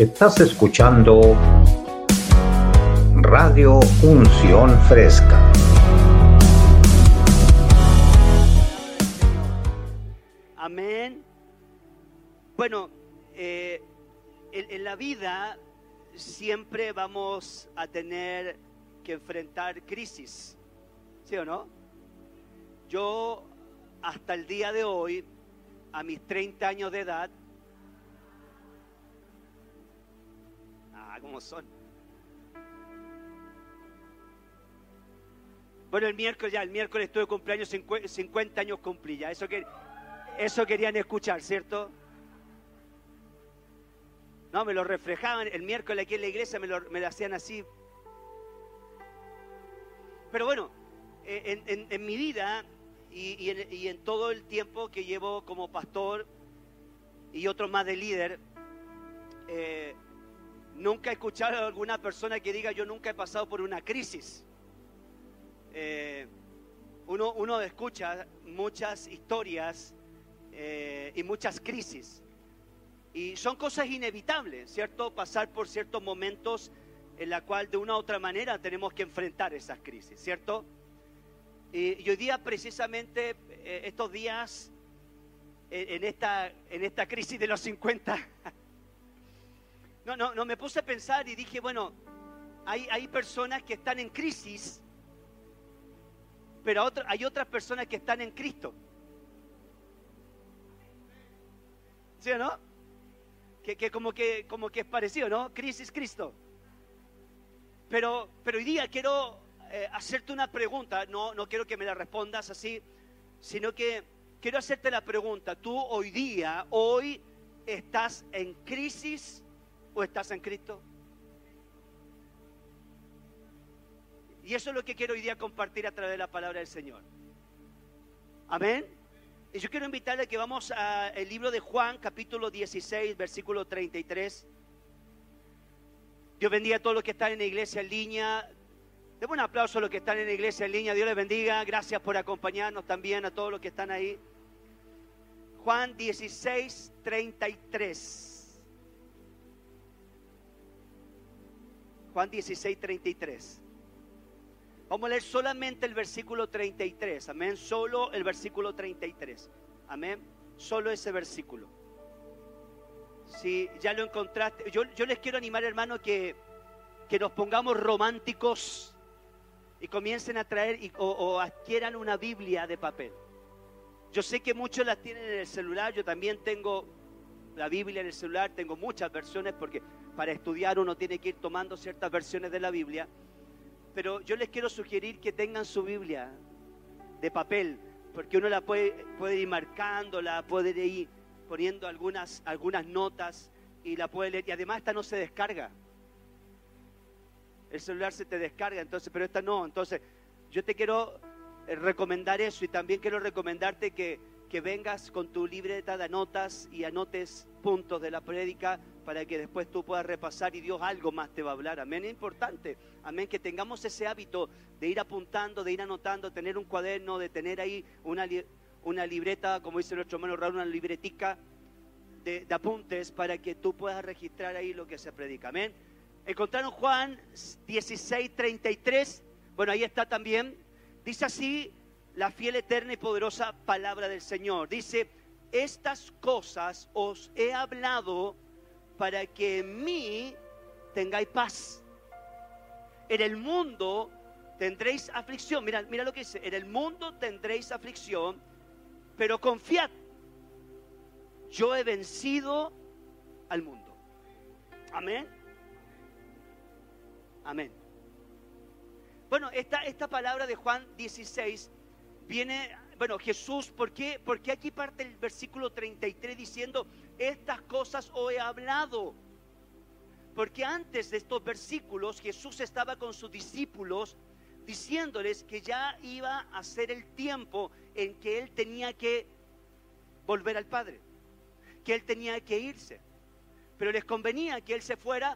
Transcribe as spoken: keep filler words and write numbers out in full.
Estás escuchando Radio Unción Fresca. Amén. Bueno, eh, en, en la vida siempre vamos a tener que enfrentar crisis, ¿sí o no? Yo hasta el día de hoy, a mis treinta años de edad, ah, ¿cómo son? Bueno, el miércoles ya, el miércoles estuve de cumpleaños, cincuenta años cumplí ya, eso que, eso querían escuchar, ¿cierto? No, me lo reflejaban, el miércoles aquí en la iglesia me lo, me lo hacían así. Pero bueno, en, en, en mi vida y, y, en, y en todo el tiempo que llevo como pastor y otro más de líder, eh, nunca he escuchado a alguna persona que diga yo nunca he pasado por una crisis. Eh, uno, uno escucha muchas historias eh, y muchas crisis y son cosas inevitables, ¿cierto? Pasar por ciertos momentos en la cual de una u otra manera tenemos que enfrentar esas crisis, ¿cierto? Y, y hoy día precisamente eh, estos días en, en, esta, en esta crisis de los cincuenta no, no, no me puse a pensar y dije, bueno, hay, hay personas que están en crisis, pero otra, hay otras personas que están en Cristo, ¿sí o no? Que, que, como que como que es parecido, ¿no? Crisis, Cristo. Pero, pero hoy día quiero eh, hacerte una pregunta, no, no quiero que me la respondas así, sino que quiero hacerte la pregunta, ¿tú hoy día, hoy, estás en crisis o estás en Cristo? Y eso es lo que quiero hoy día compartir a través de la palabra del Señor. Amén. Y yo quiero invitarle a que vamos al libro de Juan, capítulo dieciséis, versículo treinta y tres. Dios bendiga a todos los que están en la iglesia en línea. Demos un aplauso a los que están en la iglesia en línea. Dios les bendiga. Gracias por acompañarnos también a todos los que están ahí. Juan dieciséis, treinta y tres. Juan dieciséis, treinta y tres. Vamos a leer solamente el versículo treinta y tres. Amén. Solo el versículo treinta y tres. Amén. Solo ese versículo. Si ya lo encontraste, yo, yo les quiero animar, hermano, que, que nos pongamos románticos y comiencen a traer y, o, o adquieran una Biblia de papel. Yo sé que muchos la tienen en el celular, yo también tengo la Biblia en el celular, tengo muchas versiones porque para estudiar uno tiene que ir tomando ciertas versiones de la Biblia. Pero yo les quiero sugerir que tengan su Biblia de papel, porque uno la puede, puede ir marcándola, puede ir poniendo algunas, algunas notas y la puede leer. Y además esta no se descarga. El celular se te descarga, entonces, pero esta no. Entonces, yo te quiero recomendar eso y también quiero recomendarte que, que vengas con tu libreta de notas y anotes puntos de la prédica para que después tú puedas repasar y Dios algo más te va a hablar. Amén, es importante. Amén, que tengamos ese hábito de ir apuntando, de ir anotando, tener un cuaderno, de tener ahí una, una libreta, como dice nuestro hermano Raúl, una libretica de, de apuntes para que tú puedas registrar ahí lo que se predica. Amén. Encontraron Juan dieciséis, treinta y tres. Bueno, ahí está también. Dice así la fiel, eterna y poderosa palabra del Señor. Dice, estas cosas os he hablado para que en mí tengáis paz. En el mundo tendréis aflicción. Mira, mira lo que dice. En el mundo tendréis aflicción, pero confiad. Yo he vencido al mundo. Amén. Amén. Bueno, esta, esta palabra de Juan dieciséis viene, bueno, Jesús, ¿por qué? Porque aquí parte el versículo treinta y tres diciendo, estas cosas os he hablado. Porque antes de estos versículos Jesús estaba con sus discípulos diciéndoles que ya iba a ser el tiempo en que Él tenía que volver al Padre, que Él tenía que irse. Pero les convenía que Él se fuera